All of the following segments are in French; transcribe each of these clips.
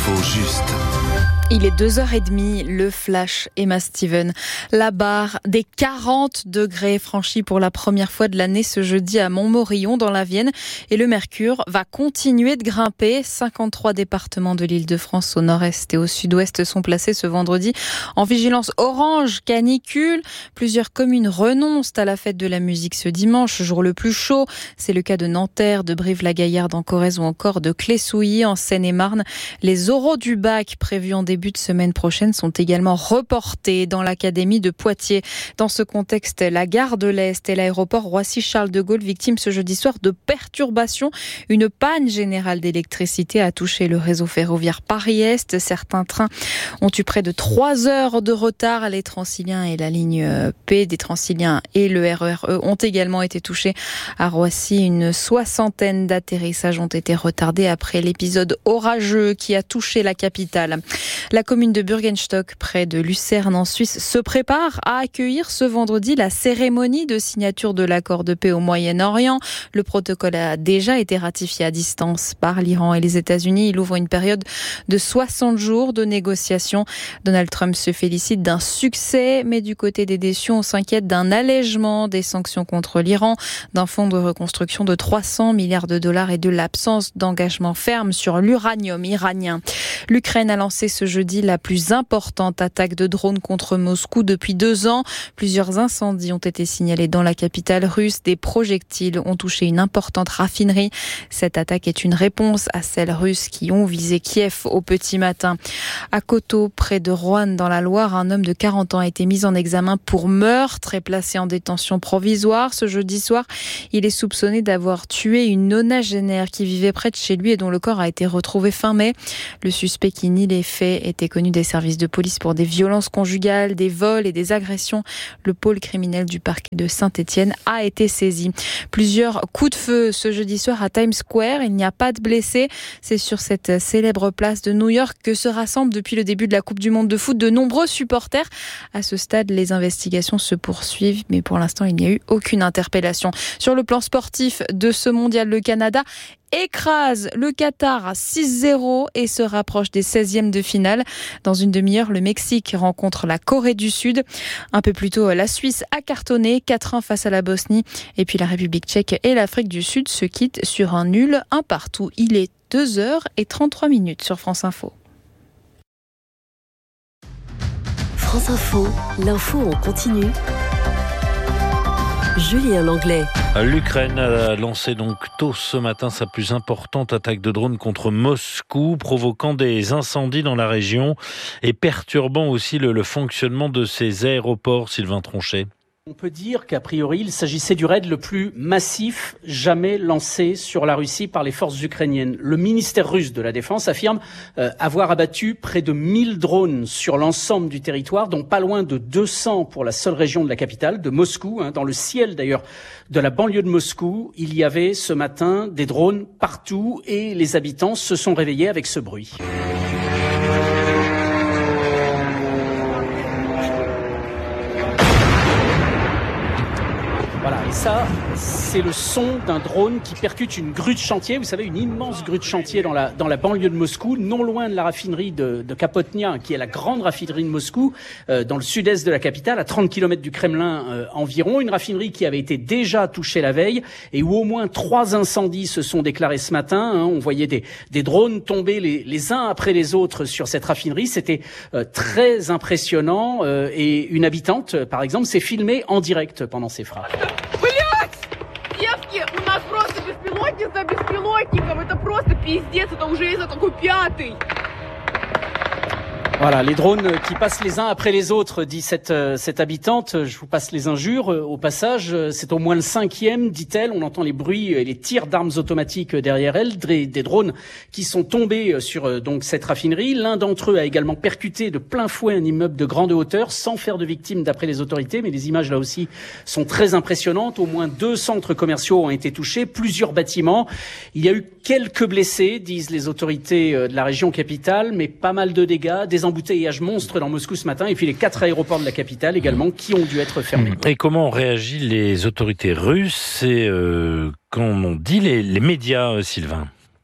L'info juste. Il est 2h30, le flash, Emma Steven. La barre des 40 degrés franchie pour la première fois de l'année ce jeudi à Montmorillon dans la Vienne. Et le mercure va continuer de grimper. 53 départements de l'Île-de-France au nord-est et au sud-ouest sont placés ce vendredi en vigilance orange canicule. Plusieurs communes renoncent à la fête de la musique ce dimanche, jour le plus chaud. C'est le cas de Nanterre, de Brive-la-Gaillarde en Corrèze ou encore de Clé-Souilly en Seine-et-Marne. Les oraux du bac prévus en début de semaine prochaine sont également reportés dans l'académie de Poitiers. Dans ce contexte, la gare de l'Est et l'aéroport Roissy-Charles de Gaulle victimes ce jeudi soir de perturbations. Une panne générale d'électricité a touché le réseau ferroviaire Paris-Est. Certains trains ont eu près de 3 heures de retard. Les Transiliens et la ligne P des Transiliens et le RER ont également été touchés. À Roissy, une soixantaine d'atterrissages ont été retardés après l'épisode orageux qui a touché la capitale. La commune de Bürgenstock, près de Lucerne en Suisse, se prépare à accueillir ce vendredi la cérémonie de signature de l'accord de paix au Moyen-Orient. Le protocole a déjà été ratifié à distance par l'Iran et les États-Unis. Il ouvre une période de 60 jours de négociations. Donald Trump se félicite d'un succès, mais du côté des déçus, on s'inquiète d'un allègement des sanctions contre l'Iran, d'un fonds de reconstruction de 300 milliards de dollars et de l'absence d'engagement ferme sur l'uranium iranien. L'Ukraine a lancé ce jeudi la plus importante attaque de drones contre Moscou depuis 2 ans. Plusieurs incendies ont été signalés dans la capitale russe. Des projectiles ont touché une importante raffinerie. Cette attaque est une réponse à celles russes qui ont visé Kiev au petit matin. À Coteau, près de Roanne dans la Loire, un homme de 40 ans a été mis en examen pour meurtre et placé en détention provisoire. Ce jeudi soir, il est soupçonné d'avoir tué une nonagénaire qui vivait près de chez lui et dont le corps a été retrouvé fin mai. Le suspect qui nie les faits était connu des services de police pour des violences conjugales, des vols et des agressions. Le pôle criminel du parquet de Saint-Étienne a été saisi. Plusieurs coups de feu ce jeudi soir à Times Square. Il n'y a pas de blessés. C'est sur cette célèbre place de New York que se rassemblent depuis le début de la Coupe du Monde de foot de nombreux supporters. À ce stade, les investigations se poursuivent, mais pour l'instant, il n'y a eu aucune interpellation. Sur le plan sportif de ce mondial, le Canada écrase le Qatar à 6-0 et se rapproche des 16e de finale. Dans une demi-heure, le Mexique rencontre la Corée du Sud. Un peu plus tôt, la Suisse a cartonné 4-1 face à la Bosnie. Et puis la République tchèque et l'Afrique du Sud se quittent sur un nul, un partout. Il est 2h33 sur France Info. France Info, l'info en continu. Julien Langlais. L'Ukraine a lancé donc tôt ce matin sa plus importante attaque de drone contre Moscou, provoquant des incendies dans la région et perturbant aussi le fonctionnement de ses aéroports, Sylvain Tronchet. On peut dire qu'a priori, il s'agissait du raid le plus massif jamais lancé sur la Russie par les forces ukrainiennes. Le ministère russe de la Défense affirme avoir abattu près de 1000 drones sur l'ensemble du territoire, dont pas loin de 200 pour la seule région de la capitale, de Moscou. Dans le ciel d'ailleurs de la banlieue de Moscou, il y avait ce matin des drones partout et les habitants se sont réveillés avec ce bruit. Voilà, et ça, c'est le son d'un drone qui percute une grue de chantier. Vous savez, une immense grue de chantier dans la banlieue de Moscou, non loin de la raffinerie de Kapotnia, qui est la grande raffinerie de Moscou, dans le sud-est de la capitale, à 30 km du Kremlin environ. Une raffinerie qui avait été déjà touchée la veille et où au moins 3 incendies se sont déclarés ce matin. On voyait des drones tomber les uns après les autres sur cette raffinerie. C'était très impressionnant et une habitante, par exemple, s'est filmée en direct pendant ces frappes. Девки, у нас просто беспилотник за беспилотником. Это просто пиздец, это уже из-за какой 5-й. Voilà, les drones qui passent les uns après les autres, dit cette habitante. Je vous passe les injures au passage. C'est au moins le 5e, dit-elle. On entend les bruits et les tirs d'armes automatiques derrière elle. Des drones qui sont tombés sur donc cette raffinerie. L'un d'entre eux a également percuté de plein fouet un immeuble de grande hauteur, sans faire de victimes d'après les autorités. Mais les images là aussi sont très impressionnantes. Au moins 2 centres commerciaux ont été touchés, plusieurs bâtiments. Il y a eu quelques blessés, disent les autorités de la région capitale, mais pas mal de dégâts, des embouteillages monstres dans Moscou ce matin, et puis les 4 aéroports de la capitale également qui ont dû être fermés. Et comment ont réagi les autorités russes et qu'en ont dit les médias, Sylvain ?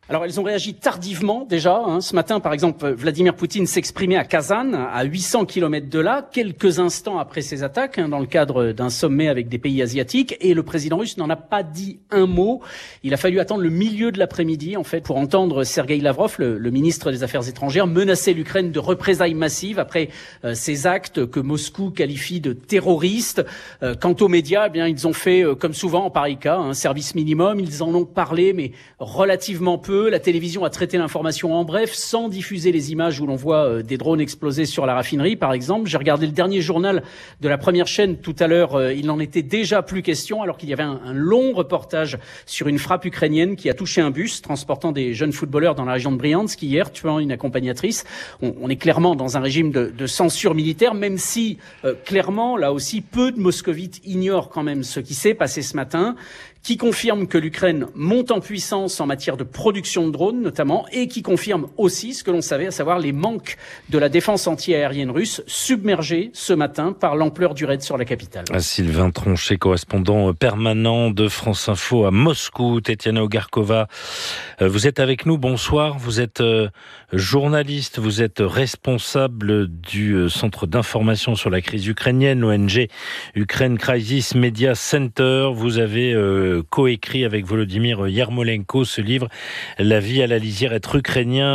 Alors, elles ont réagi tardivement déjà. Ce matin, par exemple, Vladimir Poutine s'exprimait à Kazan, à 800 km de là, quelques instants après ces attaques, dans le cadre d'un sommet avec des pays asiatiques. Et le président russe n'en a pas dit un mot. Il a fallu attendre le milieu de l'après-midi, en fait, pour entendre Sergueï Lavrov, le ministre des Affaires étrangères, menacer l'Ukraine de représailles massives après ces actes que Moscou qualifie de terroristes. Quant aux médias, eh bien, ils ont fait, comme souvent en pareil cas, un service minimum. Ils en ont parlé, mais relativement peu. La télévision a traité l'information en bref, sans diffuser les images où l'on voit des drones exploser sur la raffinerie, par exemple. J'ai regardé le dernier journal de la première chaîne tout à l'heure. Il n'en était déjà plus question, alors qu'il y avait un long reportage sur une frappe ukrainienne qui a touché un bus transportant des jeunes footballeurs dans la région de Briansk hier, tuant une accompagnatrice. On est clairement dans un régime de censure militaire, même si, clairement, là aussi, peu de moscovites ignorent quand même ce qui s'est passé ce matin, qui confirme que l'Ukraine monte en puissance en matière de production de drones notamment, et qui confirme aussi ce que l'on savait, à savoir les manques de la défense anti-aérienne russe, submergée ce matin par l'ampleur du raid sur la capitale. Sylvain Tronchet, correspondant permanent de France Info à Moscou. Tetiana Ogarkova, vous êtes avec nous, bonsoir. Vous êtes journaliste, vous êtes responsable du centre d'information sur la crise ukrainienne, l'ONG Ukraine Crisis Media Center. Vous avez coécrit avec Volodymyr Yermolenko ce livre « La vie à la lisière, être ukrainien »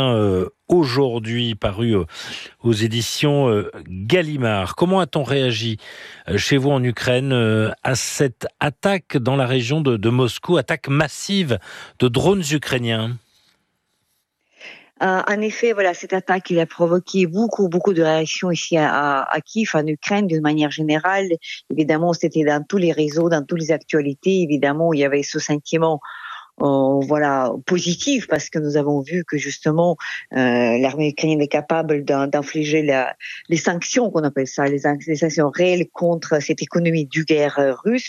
aujourd'hui paru aux éditions Gallimard. Comment a-t-on réagi chez vous en Ukraine à cette attaque dans la région de Moscou, attaque massive de drones ukrainiens ? En effet, voilà, cette attaque, il a provoqué beaucoup de réactions ici à Kiev, en Ukraine, d'une manière générale. Évidemment, c'était dans tous les réseaux, dans toutes les actualités. Évidemment, il y avait ce sentiment positif, parce que nous avons vu que justement l'armée ukrainienne est capable d'infliger les sanctions, qu'on appelle ça, les sanctions réelles contre cette économie du guerre russe.